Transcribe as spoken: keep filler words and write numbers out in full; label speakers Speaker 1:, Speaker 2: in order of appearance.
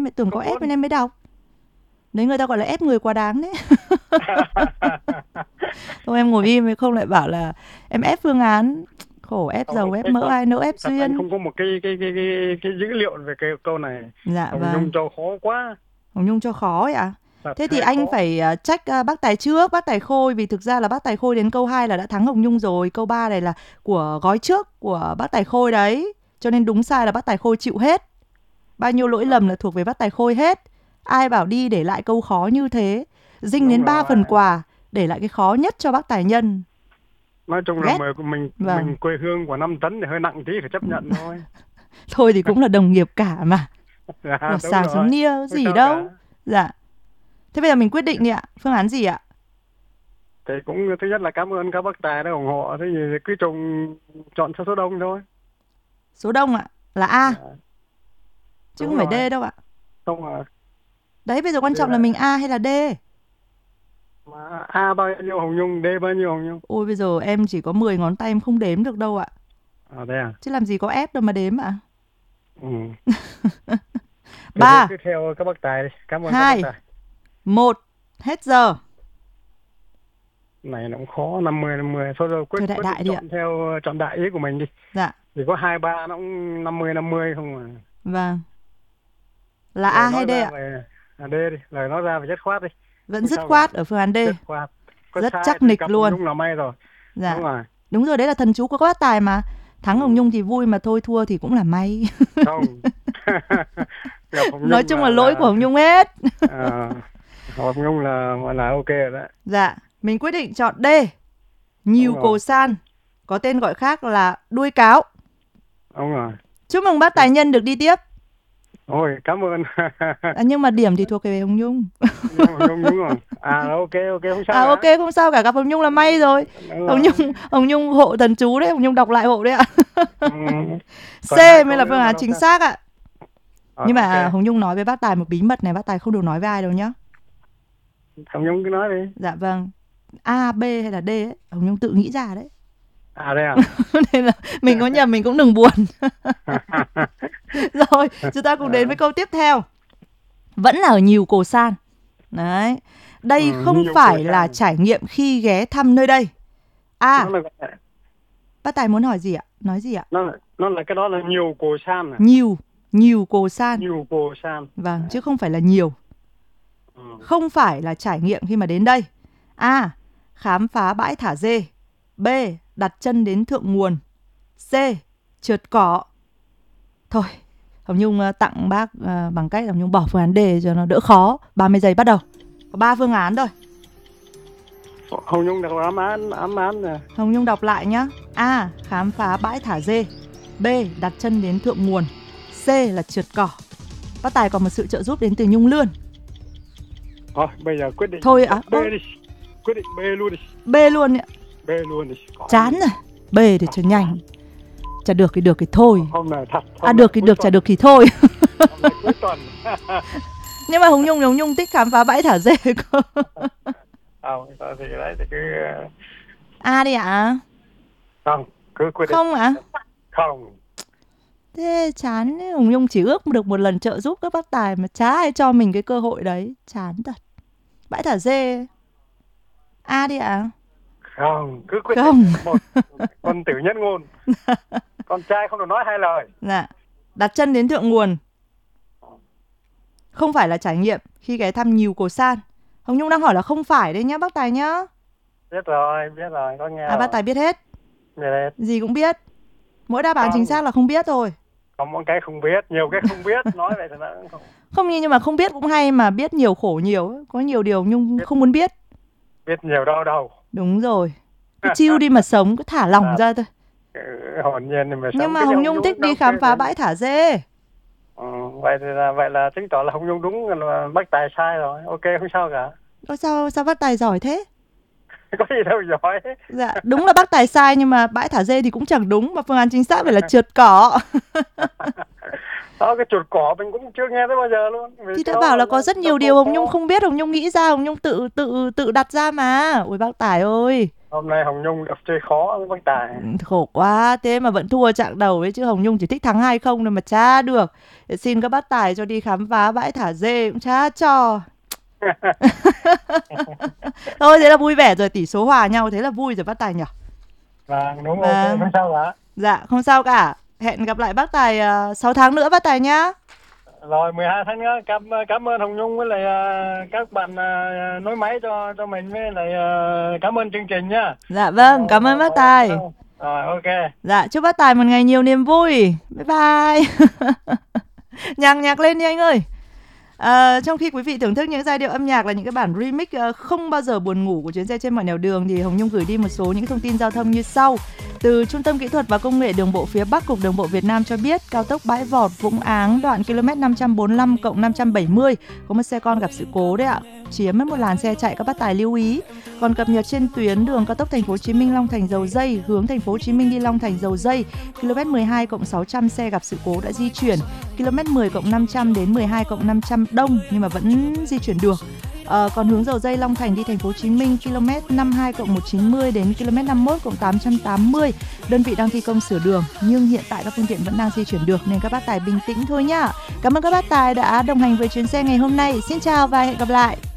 Speaker 1: lại tưởng có ép nên em mới đọc. Đấy người ta gọi là ép người quá đáng đấy. Thôi em ngồi im, không lại bảo là em ép phương án. Khổ, ép giàu, ép mỡ, ai nỡ ép
Speaker 2: Thật anh
Speaker 1: duyên.
Speaker 2: không có một cái cái cái cái, cái dữ liệu về cái câu này.
Speaker 1: Dạ
Speaker 2: Hồng
Speaker 1: vâng.
Speaker 2: Nhung cho khó quá.
Speaker 1: Hồng Nhung cho khó ấy ạ?
Speaker 2: Thật
Speaker 1: Thế thì
Speaker 2: hay
Speaker 1: anh
Speaker 2: khó.
Speaker 1: phải uh, check uh, bác Tài trước, bác Tài Khôi. Vì thực ra là bác Tài Khôi đến câu hai là đã thắng Hồng Nhung rồi. Câu ba này là của gói trước của bác Tài Khôi đấy. Cho nên đúng sai là bác Tài Khôi chịu hết. Bao nhiêu lỗi lầm là thuộc về bác Tài Khôi hết. Ai bảo đi để lại câu khó như thế. Dinh
Speaker 2: Đúng
Speaker 1: đến ba
Speaker 2: rồi.
Speaker 1: phần quà, để lại cái khó nhất cho bác Tài Nhân.
Speaker 2: Nói chung là
Speaker 1: Ghét.
Speaker 2: mình mình,
Speaker 1: Vâng.
Speaker 2: mình quê hương của năm tấn thì hơi nặng tí phải chấp nhận thôi.
Speaker 1: Thôi thì cũng là đồng nghiệp cả mà.
Speaker 2: Dạ,
Speaker 1: Lọt
Speaker 2: đúng
Speaker 1: xào
Speaker 2: rồi.
Speaker 1: sống nia
Speaker 2: Không
Speaker 1: gì
Speaker 2: sao
Speaker 1: đâu.
Speaker 2: cả.
Speaker 1: Dạ. Thế bây giờ mình quyết định đi ạ. Phương án gì ạ?
Speaker 2: Thì cũng thứ nhất là cảm ơn các bác tài đã ủng hộ. Thế thì cứ trùng chọn theo số đông thôi.
Speaker 1: Số đông ạ. Là A.
Speaker 2: Dạ.
Speaker 1: Chứ
Speaker 2: Đúng
Speaker 1: không phải
Speaker 2: rồi.
Speaker 1: D đâu ạ.
Speaker 2: Không à.
Speaker 1: Đấy bây giờ quan
Speaker 2: Thế
Speaker 1: trọng là
Speaker 2: là-
Speaker 1: mình A hay là D.
Speaker 2: Mà A bao nhiêu Hồng Nhung, D bao nhiêu Hồng Nhung?
Speaker 1: Ôi bây giờ em chỉ có mười ngón tay em không đếm được đâu ạ.
Speaker 2: À đây à?
Speaker 1: Chứ làm gì có ép đâu mà đếm ạ.
Speaker 2: Ừ.
Speaker 1: Ba.
Speaker 2: Cứ theo các bác tài đi. Cảm ơn
Speaker 1: Hai.
Speaker 2: các bác tài.
Speaker 1: Một. Hết giờ.
Speaker 2: Này nó cũng khó, năm mươi năm mươi. Thôi rồi quyết,
Speaker 1: Thôi đại
Speaker 2: quyết
Speaker 1: đại
Speaker 2: định
Speaker 1: đi
Speaker 2: chọn theo chọn đại ý của mình đi.
Speaker 1: Dạ.
Speaker 2: Chỉ có hai ba nó cũng năm mươi năm mươi không à.
Speaker 1: Vâng. Là
Speaker 2: Lời
Speaker 1: A hay
Speaker 2: nói
Speaker 1: D
Speaker 2: ra
Speaker 1: ạ?
Speaker 2: về- À D đi, lời nói ra phải dứt khoát đi.
Speaker 1: Vẫn
Speaker 2: Không
Speaker 1: dứt
Speaker 2: sao
Speaker 1: khoát
Speaker 2: cả.
Speaker 1: ở phương án D.
Speaker 2: Dứt khoát. Có
Speaker 1: Rất
Speaker 2: sai
Speaker 1: chắc
Speaker 2: thì
Speaker 1: nịch
Speaker 2: gặp
Speaker 1: luôn.
Speaker 2: Hồng Nhung là may rồi.
Speaker 1: Dạ.
Speaker 2: Đúng rồi.
Speaker 1: Đúng rồi, đấy là thần chú của các bác tài mà. Thắng
Speaker 2: Ừ.
Speaker 1: Hồng Nhung thì vui mà thôi thua thì cũng là may.
Speaker 2: Không. Gặp Hồng Nhung
Speaker 1: Nói chung là,
Speaker 2: là
Speaker 1: lỗi của Hồng Nhung hết.
Speaker 2: À, Hồng Nhung là là ok rồi đấy.
Speaker 1: Dạ, mình quyết định chọn D. Nhiều
Speaker 2: Đúng
Speaker 1: Cồ
Speaker 2: rồi.
Speaker 1: San, có tên gọi khác là đuôi cáo.
Speaker 2: Đúng rồi.
Speaker 1: Chúc mừng bác tài nhân được đi tiếp.
Speaker 2: Ôi, cảm ơn.
Speaker 1: À, nhưng mà điểm thì thuộc về Hồng Nhung.
Speaker 2: Hồng Nhung đúng rồi. À ok ok không sao
Speaker 1: À
Speaker 2: cả.
Speaker 1: ok, không sao cả, gặp Hồng Nhung là may rồi.
Speaker 2: Đúng
Speaker 1: Hồng
Speaker 2: rồi.
Speaker 1: Nhung Hồng Nhung hộ thần chú đấy, Hồng Nhung đọc lại hộ đấy ạ.
Speaker 2: Ừ.
Speaker 1: C
Speaker 2: Còn hai
Speaker 1: mới
Speaker 2: câu
Speaker 1: là
Speaker 2: nữa
Speaker 1: phương
Speaker 2: mà
Speaker 1: án
Speaker 2: đâu
Speaker 1: chính
Speaker 2: sao.
Speaker 1: xác ạ.
Speaker 2: Ờ,
Speaker 1: Nhưng mà
Speaker 2: ok.
Speaker 1: Hồng Nhung nói với bác tài một bí mật này, bác tài không được nói với ai đâu nhá.
Speaker 2: Hồng Nhung cứ nói đi.
Speaker 1: Dạ vâng. A, B hay là D ấy, Hồng Nhung tự nghĩ ra đấy.
Speaker 2: À đây à.
Speaker 1: Nên là mình có nhầm mình cũng đừng buồn. Rồi, chúng ta cùng đến với câu tiếp theo. Vẫn là ở Nhiều Cồ San. Đấy. Đây
Speaker 2: Ừ,
Speaker 1: không
Speaker 2: Nhiều
Speaker 1: phải
Speaker 2: Cồ
Speaker 1: là
Speaker 2: San.
Speaker 1: trải nghiệm khi ghé thăm nơi đây. A.
Speaker 2: Nó là
Speaker 1: Bác tài muốn hỏi gì ạ? Nói gì ạ?
Speaker 2: nó là nó là cái đó là nhiều Cồ San à.
Speaker 1: Nhiều, Nhiều Cồ San.
Speaker 2: Nhiều Cồ San.
Speaker 1: Vâng, chứ không phải là nhiều.
Speaker 2: Ừ.
Speaker 1: Không phải là trải nghiệm khi mà đến đây. A. Khám phá bãi thả dê. B. Đặt chân đến thượng nguồn. C. Trượt cỏ. Thôi, Hồng Nhung uh, tặng bác uh, bằng cách Hồng Nhung bỏ phương án D cho nó đỡ khó. ba mươi giây bắt đầu. Có ba phương án thôi.
Speaker 2: Hồng Nhung được ám án ám án nè.
Speaker 1: Hồng Nhung đọc lại nhá. A. Khám phá bãi thả dê. B. Đặt chân đến thượng nguồn. C là trượt cỏ. Bác tài còn một sự trợ giúp đến từ Nhung Lươn.
Speaker 2: Thôi bây giờ quyết định
Speaker 1: Thôi ạ.
Speaker 2: B đi. Quyết định B luôn đi.
Speaker 1: B luôn ạ.
Speaker 2: B luôn đi. Có
Speaker 1: Chán
Speaker 2: gì.
Speaker 1: rồi. B để cho nhanh. Chả được thì được thì thôi.
Speaker 2: Hôm nay thật. Hôm
Speaker 1: À
Speaker 2: nay
Speaker 1: được thì
Speaker 2: cuối
Speaker 1: được,
Speaker 2: tuần.
Speaker 1: chả được thì thôi.
Speaker 2: Hôm nay cuối tuần.
Speaker 1: Nhưng mà Hồng Nhung Hồng Nhung thích khám phá bãi thả dê cơ.
Speaker 2: Không, thì đấy thì cứ
Speaker 1: A đi ạ.
Speaker 2: không, cứ quyết định.
Speaker 1: Không ạ.
Speaker 2: Không.
Speaker 1: Thế chán ấy. Hồng Nhung chỉ ước được một lần trợ giúp các bác tài mà chả ai cho mình cái cơ hội đấy. Chán thật. Bãi thả dê. A đi ạ.
Speaker 2: Không, cứ quyết
Speaker 1: Không.
Speaker 2: định một. Con tử nhất ngôn. Con trai không được nói hai lời.
Speaker 1: Dạ. Đặt chân đến thượng nguồn. Không phải là trải nghiệm khi ghé thăm Nhiều Cồ San. Hồng Nhung đang hỏi là không phải đấy nhá bác tài nhá.
Speaker 2: Biết rồi, biết rồi, có nghe.
Speaker 1: À bác tài biết hết.
Speaker 2: Biết hết.
Speaker 1: Gì cũng biết. Mỗi đáp án
Speaker 2: Không.
Speaker 1: chính xác là không biết thôi.
Speaker 2: Có một cái không biết, nhiều cái không biết, nói vậy thì nó cũng không.
Speaker 1: Không, nhưng mà không biết cũng hay mà, biết nhiều khổ nhiều. Có nhiều điều Nhung
Speaker 2: Biết.
Speaker 1: không muốn biết.
Speaker 2: Biết nhiều đâu đâu.
Speaker 1: Đúng rồi. Cứ chill đi mà sống, cứ thả lỏng ra thôi.
Speaker 2: Ừ, hồn nhiên thì mà sống.
Speaker 1: Nhưng mà
Speaker 2: Cái
Speaker 1: Hồng Nhung thích đi khám phá bãi thả dê.
Speaker 2: Ừ, vậy thì là vậy là chứng tỏ là Hồng Nhung đúng, là bác tài sai rồi. Ok, không sao cả.
Speaker 1: Ôi, sao sao bác tài giỏi thế?
Speaker 2: Có gì đâu giỏi.
Speaker 1: Dạ, đúng là bác tài sai nhưng mà bãi thả dê thì cũng chẳng đúng, mà phương án chính xác phải là trượt cỏ.
Speaker 2: Đó, cái chuột cỏ mình cũng chưa nghe tới bao giờ luôn. Vì
Speaker 1: Thì đã
Speaker 2: sao
Speaker 1: bảo là
Speaker 2: là
Speaker 1: có rất
Speaker 2: nó
Speaker 1: nhiều
Speaker 2: không
Speaker 1: điều Hồng
Speaker 2: có.
Speaker 1: Nhung không biết, Hồng Nhung nghĩ ra, Hồng Nhung tự tự tự đặt ra mà. Ôi bác tài ơi.
Speaker 2: Hôm nay Hồng Nhung đập chơi khó với bác Tài.
Speaker 1: Khổ quá, thế mà vẫn thua chặng đầu ấy chứ. Hồng Nhung chỉ thích thắng hay không thôi mà chả được. Để xin các bác tài cho đi khám phá bãi thả dê cũng chả cho. Thôi thế là vui vẻ rồi, tỷ số hòa nhau thế là vui rồi bác tài nhỉ.
Speaker 2: Vâng, đúng, ok,
Speaker 1: Vâng.
Speaker 2: không sao cả.
Speaker 1: Dạ không sao cả. Hẹn gặp lại bác tài uh, sáu tháng nữa bác tài nhá.
Speaker 2: Rồi mười hai tháng nữa, cảm cảm ơn Hồng Nhung với lại uh, các bạn uh, nối máy cho cho mình, với lại uh, cảm ơn chương trình nhá.
Speaker 1: Dạ vâng, cảm ơn bác tài.
Speaker 2: Rồi ok.
Speaker 1: Dạ chúc bác tài một ngày nhiều niềm vui. Bye bye. Nhạc nhạc lên đi anh ơi. À, trong khi quý vị thưởng thức những giai điệu âm nhạc là những cái bản remix uh, không bao giờ buồn ngủ của Chuyến xe trên mọi nẻo đường, thì Hồng Nhung gửi đi một số những thông tin giao thông như sau. Từ Trung tâm Kỹ thuật và Công nghệ Đường bộ phía Bắc, Cục Đường bộ Việt Nam cho biết cao tốc Bãi Vọt Vũng Áng đoạn km năm trăm bốn mươi lăm cộng năm trăm bảy mươi có một xe con gặp sự cố đấy ạ, chiếm mất một làn xe chạy, các bác tài lưu ý. Còn cập nhật trên tuyến đường cao tốc Thành phố Hồ Chí Minh Long Thành Dầu Dây hướng Thành phố Hồ Chí Minh đi Long Thành Dầu Dây, km mười hai cộng sáu trăm xe gặp sự cố đã di chuyển, km mười cộng năm trăm đến mười hai cộng năm trăm đông nhưng mà vẫn di chuyển được. À, còn hướng Dầu Dây Long Thành đi Thành phố Hồ Chí Minh km năm mươi hai cộng một trăm chín mươi đến km năm mươi mốt cộng tám trăm tám mươi, đơn vị đang thi công sửa đường nhưng hiện tại các phương tiện vẫn đang di chuyển được nên các bác tài bình tĩnh thôi nhá. Cảm ơn các bác tài đã đồng hành với chuyến xe ngày hôm nay. Xin chào và hẹn gặp lại.